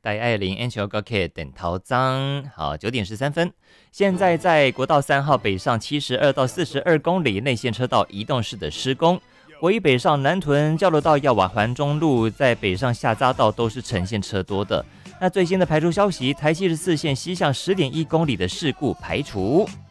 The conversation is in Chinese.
戴爱玲 Angel g o k 等陶脏。好，9点13分。现在在国道3号北上72到42公里内线车道移动式的施工。国一北上南屯交流道要往环中路，在北上下匝道都是呈现车多的。那最新的排除消息，台74线西向10.1公里的事故排除。